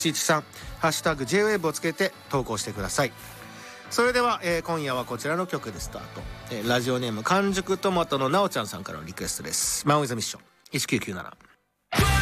113ハッシュタグ JWAVE をつけて投稿してください。それでは、今夜はこちらの曲でスタート。ラジオネーム完熟トマトのなおちゃんさんからのリクエストです。マンウィズミッション1997。